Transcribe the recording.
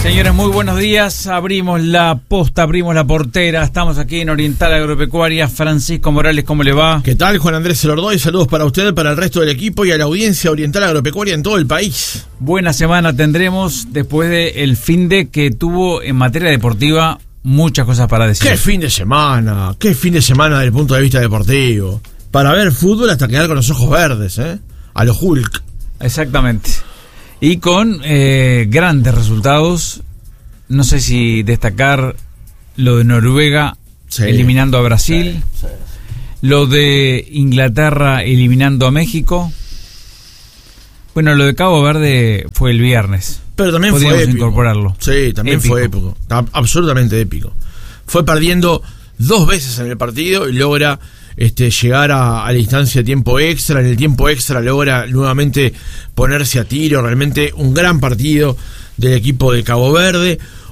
Señores, muy buenos días. Abrimos la posta, abrimos la portera. Estamos aquí en Oriental Agropecuaria. Francisco Morales, ¿cómo le va? ¿Qué tal? Juan Andrés Elordoy. Saludos para usted, para el resto del equipo y a la audiencia Oriental Agropecuaria en todo el país. Buena semana tendremos después del finde que tuvo en materia deportiva muchas cosas para decir. ¡Qué fin de semana! ¡Qué fin de semana desde el punto de vista deportivo! Para ver fútbol hasta quedar con los ojos verdes, a lo Hulk. Exactamente. Y con grandes resultados. No sé si destacar lo de Noruega eliminando a Brasil, lo de Inglaterra eliminando a México. Bueno, lo de Cabo Verde fue el viernes. Pero también podríamos fue épico. Incorporarlo. Sí, también épico. Fue épico. Absolutamente épico. Fue perdiendo 2 veces en el partido y logra llegar a la instancia de tiempo extra. En el tiempo extra logra nuevamente ponerse a tiro. Realmente un gran partido del equipo de Cabo Verde.